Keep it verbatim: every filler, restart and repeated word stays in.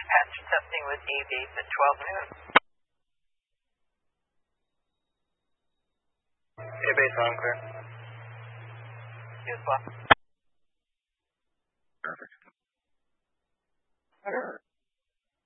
Dispatch testing with A base at twelve noon. A base on clear. You as well. Perfect.